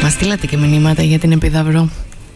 Μας στείλατε και μηνύματα για την Επίδαυρο.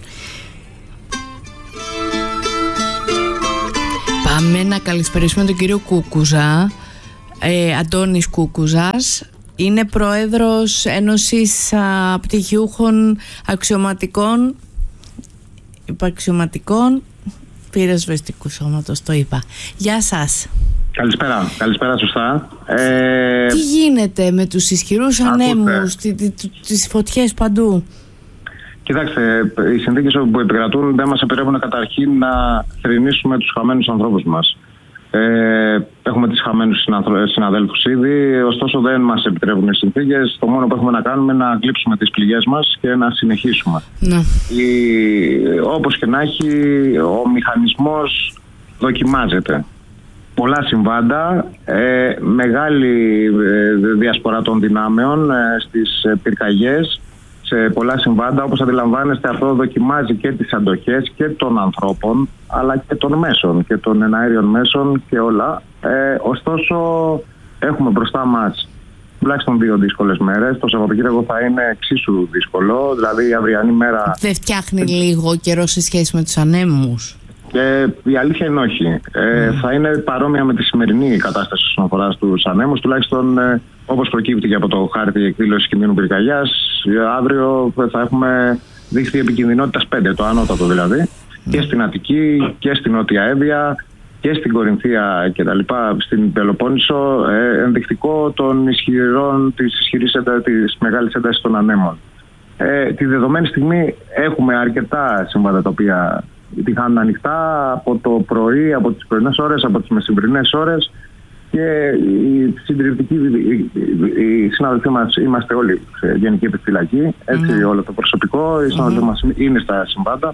Πάμε να καλησπερίσουμε τον κύριο Κούκουζα. Αντώνης Κούκουζας είναι πρόεδρος Ένωσης Πτυχιούχων Αξιωματικών Υπαξιωματικών Πυροσβεστικού Σώματος, το είπα. Γεια σας. Καλησπέρα σωστά. Τι γίνεται με τους ισχυρούς ανέμους, τις φωτιές παντού? Κοιτάξτε, οι συνθήκες που επικρατούν δεν μας επιτρέπουν καταρχήν να θρηνήσουμε τους χαμένους ανθρώπους μας. Έχουμε τις χαμένους συναδέλφους ήδη, ωστόσο δεν μας επιτρέπουν οι συνθήκες. Το μόνο που έχουμε να κάνουμε είναι να γλύψουμε τις πληγές μας και να συνεχίσουμε. Ναι. Όπως και να έχει, ο μηχανισμός δοκιμάζεται. Πολλά συμβάντα, μεγάλη διασπορά των δυνάμεων στις πυρκαγιές. Σε πολλά συμβάντα, όπως αντιλαμβάνεστε, αυτό δοκιμάζει και τις αντοχές και των ανθρώπων, αλλά και των μέσων και των εναέριων μέσων και όλα. Ωστόσο, έχουμε μπροστά μας τουλάχιστον 2 δύσκολες μέρες. Το Σαββατοκύριακο θα είναι εξίσου δύσκολο, δηλαδή η αυριανή μέρα. Δεν φτιάχνει λίγο καιρό σε σχέση με τους ανέμους? Η αλήθεια είναι όχι. Θα είναι παρόμοια με τη σημερινή κατάσταση όσον αφορά στους ανέμους, τουλάχιστον όπως προκύπτει και από το χάρτη εκδήλωση κινδύνου πυρκαγιάς. Αύριο θα έχουμε δίχτυ επικινδυνότητας 5, το ανώτατο δηλαδή, και στην Αττική και στην Νότια Εύβοια και στην Κορινθία κτλ. Στην Πελοπόννησο, ενδεικτικό της μεγάλης έντασης των ανέμων. Τη δεδομένη στιγμή έχουμε αρκετά συμβάντα τα οποία τυχάνουν ανοιχτά από το πρωί, από τις πρωινές ώρες, από τις μεσημβρινές ώρες, και οι συντηρητικοί, οι συνάδελφοί μας, είμαστε όλοι σε γενική επιφυλακή, έτσι, όλο το προσωπικό, οι συνάδελφοί μας είναι στα συμβάντα.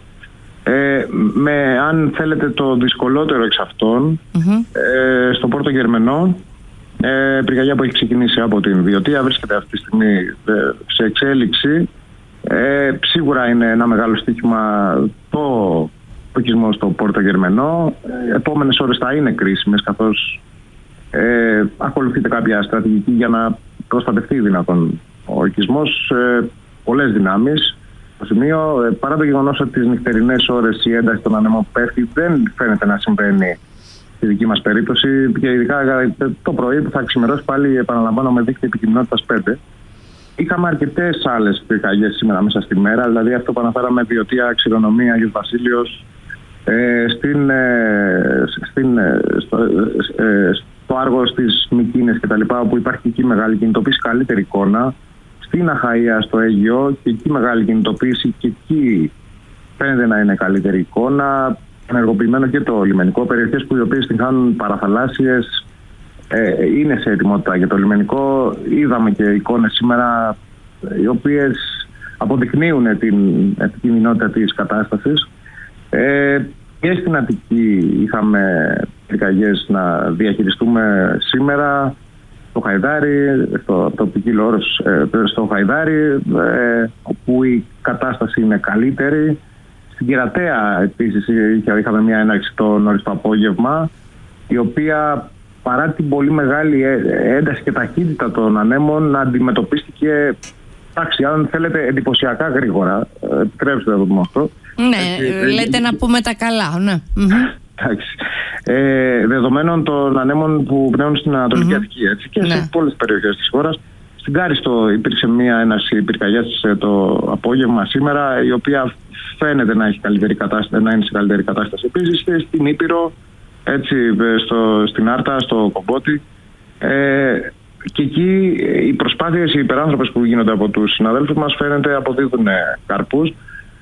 Αν θέλετε, το δυσκολότερο εξ αυτών, στο Πόρτο Γερμενό, πυρκαγιά που έχει ξεκινήσει από την Βιωτία, βρίσκεται αυτή τη στιγμή σε εξέλιξη. Σίγουρα είναι ένα μεγάλο στοίχημα το οικισμό στο Πόρτο Γερμενό. Επόμενες ώρες θα είναι κρίσιμες, καθώς ακολουθείται κάποια στρατηγική για να προστατευτεί δυνατόν ο οικισμός. Πολλές δυνάμεις στο σημείο, παρά το γεγονός ότι τις νυχτερινές ώρες η ένταση των ανέμων πέφτει, δεν φαίνεται να συμβαίνει στη δική μας περίπτωση, και ειδικά το πρωί που θα ξημερώσει πάλι, επαναλαμβάνω, με δίκτυο επικινδυνότητας 5. Είχαμε αρκετές άλλες πυρκαγιές σήμερα μέσα στη μέρα, δηλαδή αυτό που αναφέραμε, Βιωτία, Ξηρονομία, Αγιος Βασίλειος, στο Άργος της Μυκίνες κτλ., όπου υπάρχει εκεί μεγάλη κινητοποίηση, καλύτερη εικόνα. Στην Αχαΐα, στο Αίγυο, και εκεί μεγάλη κινητοποίηση, και εκεί φαίνεται να είναι καλύτερη εικόνα. Ενεργοποιημένο και το λιμενικό, περιοχές που οι οποίες την χάνουν παραθαλάσσιες είναι σε ετοιμότητα για το λιμενικό. Είδαμε και εικόνες σήμερα οι οποίες αποδεικνύουν την επικίνδυνοτητα της κατάστασης. Και στην Αττική είχαμε πυρκαγιές να διαχειριστούμε σήμερα, στο Χαϊδάρι, στο ποικίλο όρος στο Χαϊδάρι, όπου η κατάσταση είναι καλύτερη. Στην Κερατέα επίσης είχαμε μια έναρξη το νωρίς το απόγευμα, η οποία, παρά την πολύ μεγάλη ένταση και ταχύτητα των ανέμων, αντιμετωπίστηκε, εντάξει, αν θέλετε, εντυπωσιακά γρήγορα. Επιτρέψτε να το πούμε αυτό. Ναι, λέτε να πούμε τα καλά, ναι. Εντάξει. Δεδομένων των ανέμων που πνέουν στην Ανατολική Αττική, έτσι, και σε πολλές περιοχές της χώρας. Στην Κάριστο υπήρξε μια έναρξη πυρκαγιάς το απόγευμα σήμερα, η οποία φαίνεται να, να είναι σε καλύτερη κατάσταση. Επίσης και στην Ήπειρο, έτσι, στην Άρτα, στο Κομπότη. Και εκεί οι προσπάθειες, οι υπεράνθρωπες που γίνονται από τους συναδέλφους μας, φαίνεται αποδίδουν καρπούς.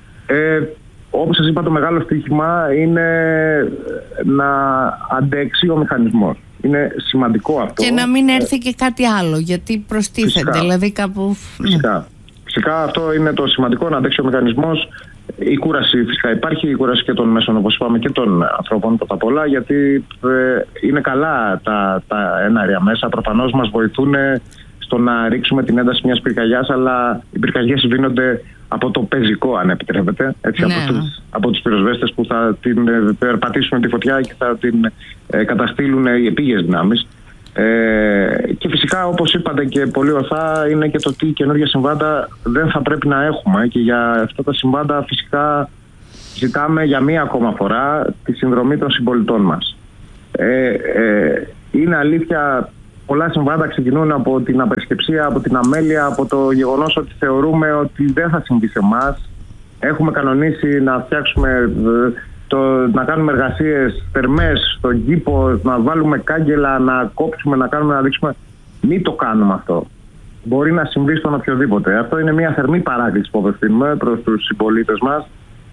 Όπως σας είπα, το μεγάλο στοίχημα είναι να αντέξει ο μηχανισμός. Είναι σημαντικό αυτό. Και να μην έρθει και κάτι άλλο, γιατί προστίθεται, δηλαδή κάπου... Φυσικά αυτό είναι το σημαντικό, να αντέξει ο μηχανισμός. Η κούραση φυσικά υπάρχει, η κούραση και των μέσων, όπως είπαμε, και των ανθρώπων πρώτα απ' όλα, γιατί είναι καλά τα εναέρια μέσα. Προφανώς μας βοηθούν στο να ρίξουμε την ένταση μιας πυρκαγιάς, αλλά οι πυρκαγιές βίνονται από το πεζικό, αν επιτρέπετε, έτσι, από τους πυροσβέστες που θα την περπατήσουν τη φωτιά και θα την καταστήλουν οι επίγειες δυνάμεις. Και φυσικά, όπως είπατε και πολύ ορθά, είναι και το τι καινούργια συμβάντα δεν θα πρέπει να έχουμε, και για αυτά τα συμβάντα φυσικά ζητάμε για μία ακόμα φορά τη συνδρομή των συμπολιτών μας. Είναι αλήθεια, πολλά συμβάντα ξεκινούν από την απερισκεψία, από την αμέλεια, από το γεγονός ότι θεωρούμε ότι δεν θα συμβεί σε εμάς. Έχουμε κανονίσει να φτιάξουμε, να κάνουμε εργασίες θερμές στον κήπο, να βάλουμε κάγκελα, να κόψουμε, να κάνουμε, να δείξουμε. Μην το κάνουμε αυτό. Μπορεί να συμβεί στον οποιοδήποτε. Αυτό είναι μια θερμή παράκληση που απευθύνουμε προς τους συμπολίτες μας.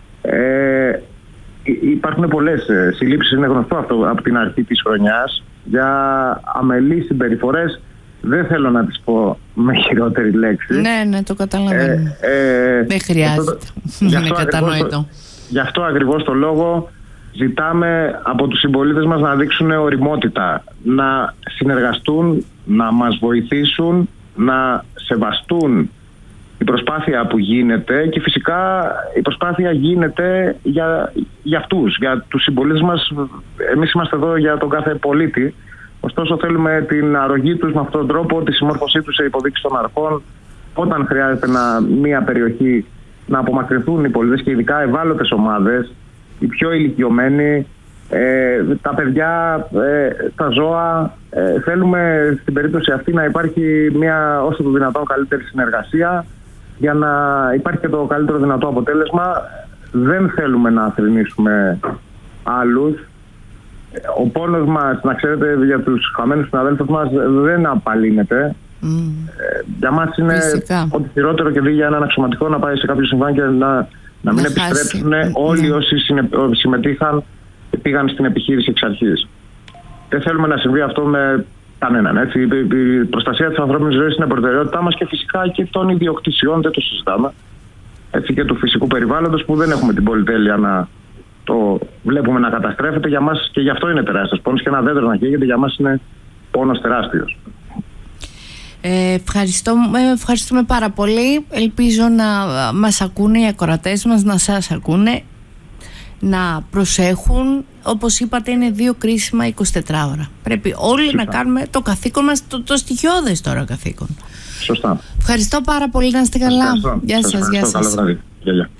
Υπάρχουν πολλές συλλήψεις, είναι γνωστό αυτό από την αρχή της χρονιάς, για αμελείς συμπεριφορές. Δεν θέλω να τις πω με χειρότερη λέξη. Ναι, το καταλαβαίνω. Δεν χρειάζεται. Είναι κατανοητό. Γι' αυτό ακριβώς το λόγο ζητάμε από τους συμπολίτες μας να δείξουν ωριμότητα, να συνεργαστούν, να μας βοηθήσουν, να σεβαστούν η προσπάθεια που γίνεται, και φυσικά η προσπάθεια γίνεται για αυτούς, για τους συμπολίτες μας. Εμείς είμαστε εδώ για τον κάθε πολίτη. Ωστόσο θέλουμε την αρρωγή τους με αυτόν τον τρόπο, τη συμμόρφωσή τους σε υποδείξεις των αρχών, όταν χρειάζεται μια περιοχή να απομακρυνθούν οι πολίτες, και ειδικά ευάλωτες ομάδες, οι πιο ηλικιωμένοι, τα παιδιά, τα ζώα. Θέλουμε στην περίπτωση αυτή να υπάρχει μια όσο το δυνατόν καλύτερη συνεργασία, για να υπάρχει και το καλύτερο δυνατό αποτέλεσμα. Δεν θέλουμε να θρηνήσουμε άλλους. Ο πόνος μας, να ξέρετε, για τους χαμένους συναδέλφους μας δεν απαλύνεται. Για μας είναι ό,τι χειρότερο, και δει για έναν αξιωματικό να πάει σε κάποιο συμβάν και να μην επιστρέψουν όλοι όσοι συμμετείχαν και πήγαν στην επιχείρηση εξ αρχής. Δεν θέλουμε να συμβεί αυτό με κανέναν. Έτσι. Η προστασία της ανθρώπινης ζωής είναι προτεραιότητά μας, και φυσικά και των ιδιοκτησιών, δεν το συζητάμε. Έτσι, και του φυσικού περιβάλλοντος, που δεν έχουμε την πολυτέλεια να το βλέπουμε να καταστρέφεται. Για μας, και γι' αυτό είναι τεράστιος πόνος, και ένα δέντρο να καίγεται για μας είναι πόνος τεράστιος. Ευχαριστούμε πάρα πολύ. Ελπίζω να μας ακούνε οι ακροατές μας, να σας ακούνε, να προσέχουν. Όπως είπατε, είναι 2 κρίσιμα 24 ώρα. Πρέπει όλοι να κάνουμε το καθήκον μας, το στοιχειώδες τώρα καθήκον. Σωστά. Ευχαριστώ πάρα πολύ, να είστε καλά. Γεια σας. Καλό βράδυ. Γεια.